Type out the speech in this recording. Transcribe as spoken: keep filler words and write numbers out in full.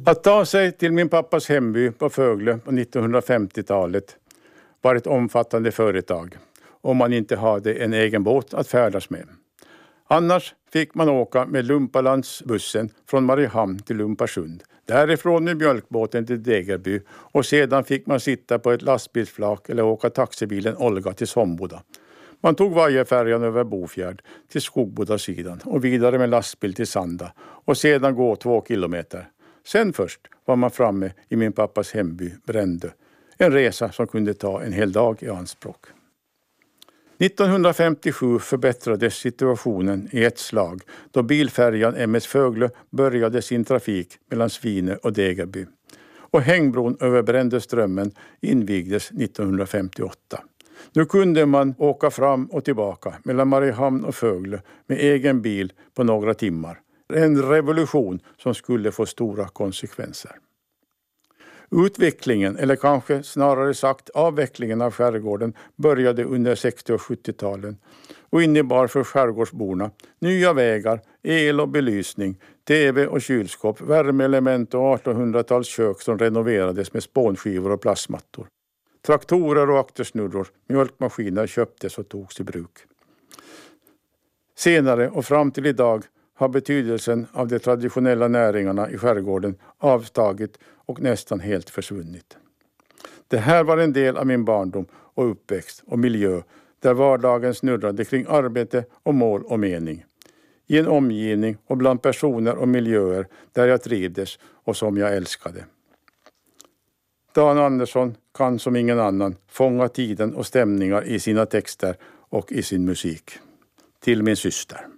Att ta sig till min pappas hemby på Fögle på nittonhundrafemtiotalet var ett omfattande företag om man inte hade en egen båt att färdas med. Annars fick man åka med Lumpalandsbussen från Mariehamn till Lumparsund. Därifrån med mjölkbåten till Degerby och sedan fick man sitta på ett lastbilsflak eller åka taxibilen Olga till Somboda. Man tog vajerfärjan över Bofjärd till Skogbodasidan och vidare med lastbil till Sanda och sedan gå två kilometer. Sen först var man framme i min pappas hemby Brändö. En resa som kunde ta en hel dag i anspråk. nittonhundrafemtiosju förbättrades situationen i ett slag då bilfärjan M S Fögle började sin trafik mellan Svinö och Degerby. Och hängbron över Brändöströmmen invigdes nittonhundrafemtioåtta. Nu kunde man åka fram och tillbaka mellan Mariehamn och Fögle med egen bil på några timmar. En revolution som skulle få stora konsekvenser. Utvecklingen, eller kanske snarare sagt avvecklingen av skärgården började under sextio- och sjuttio-talen och innebar för skärgårdsborna nya vägar, el och belysning, tv och kylskåp, värmeelement och artonhundratals kök som renoverades med spånskivor och plastmattor. Traktorer och aktersnurror, mjölkmaskiner köptes och togs i bruk. Senare och fram till idag har betydelsen av de traditionella näringarna i skärgården avtagit och nästan helt försvunnit. Det här var en del av min barndom och uppväxt och miljö där vardagen snurrade kring arbete och mål och mening. I en omgivning och bland personer och miljöer där jag trivdes och som jag älskade. Dan Andersson kan som ingen annan fånga tiden och stämningar i sina texter och i sin musik. Till min syster.